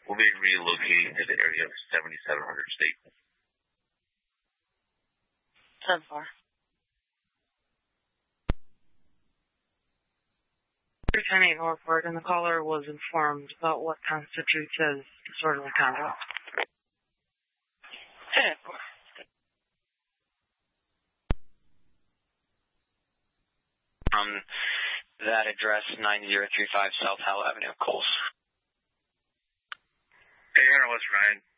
will be relocating to the area of 7700 State. 10-4. 310-8 Norfolk, and the caller was informed about what constitutes as disorderly conduct. 10-4. That address, 9035 South Howell Avenue, Coles. Hey, Hunter, what's Ryan?